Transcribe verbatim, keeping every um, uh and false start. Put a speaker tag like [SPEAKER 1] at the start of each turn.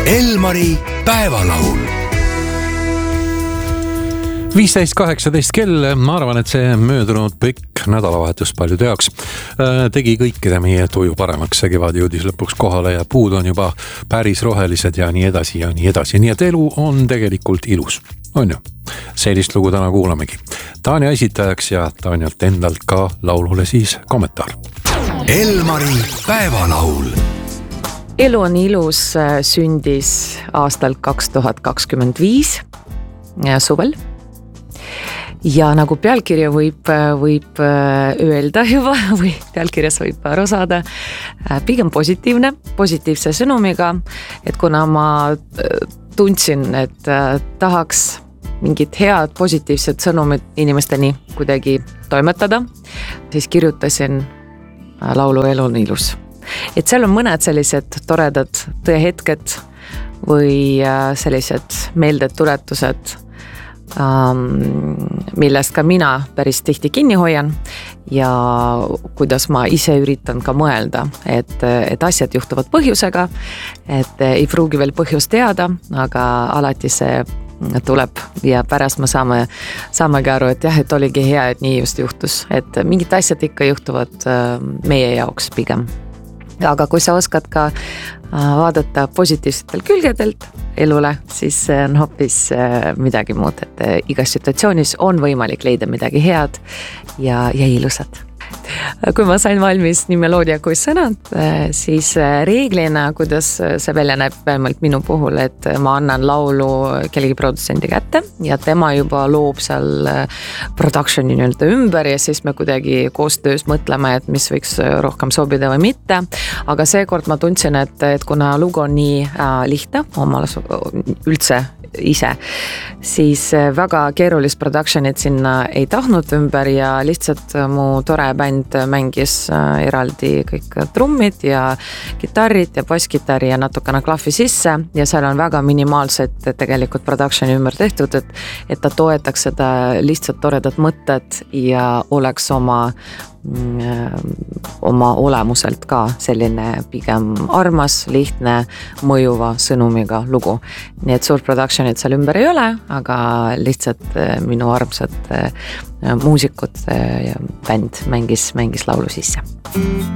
[SPEAKER 1] Elmari päevalaul. viisteist kaheksateist kell, ma arvan, et see möödunud pikk nädalavahetus paljude jaoks tegi kõikide meie tuju paremaks. See kevad jõudis lõpuks kohale ja puud on juba päris rohelised ja nii edasi ja nii edasi. Nii et elu on tegelikult ilus, on ju? Sellist lugu täna kuulamegi. Tanja esitajaks ja Tanjalt endalt ka laulule siis kommentaar.
[SPEAKER 2] Elmari päevalaul.
[SPEAKER 3] Elu on ilus sündis aastal kaks tuhat kakskümmend viis suvel. Ja nagu pealkirja võib, võib öelda juba või pealkirjas võib aru saada, pigem positiivne, positiivse sõnumiga, et kuna ma tundsin, et tahaks mingid head positiivsed sõnumid inimesteni kuidagi toimetada, siis kirjutasin laulu Elu on ilus. Et seal on mõned sellised toredad tõehetked või sellised meeldetuletused, millest ka mina päris tihti kinni hoian ja kuidas ma ise üritan ka mõelda, et, et asjad juhtuvad põhjusega, et ei pruugi veel põhjust teada, aga alati see tuleb ja pärast me saame, saamegi aru, et jah, et oligi hea, et nii just juhtus, et mingid asjad ikka juhtuvad meie jaoks pigem. Aga kui sa oskad ka vaadata positiivsetel külgedelt elule, siis on hoopis midagi muud, et igas situatsioonis on võimalik leida midagi head ja, ja ilusat. Kui ma sain valmis nii meloodia kui sõnad, siis reeglina, kuidas see välja näeb vähemalt minu puhul, et ma annan laulu kellegi produtsendi kätte ja tema juba loob seal productioni nii-öelda ümber ja siis me kuidagi koostöös mõtleme, et mis võiks rohkem sobida või mitte. Aga seekord ma tundsin, et, et kuna lugu on nii lihtne, omal üldse ise, siis väga keerulist productionit sinna ei tahtnud ümber ja lihtsalt mu tore bänd mängis eraldi kõik trummid ja kitarrid ja basskitarri ja natukene klahvi sisse ja seal on väga minimaalselt tegelikult productioni ümber tehtud, et, et ta toetaks seda lihtsalt toredat mõtted ja oleks oma oma olemuselt ka selline pigem armas, lihtne, mõjuva sõnumiga lugu. Nii et suur productionit seal ümber ei ole, aga lihtsalt minu armsad muusikud ja bänd mängis, mängis laulu sisse.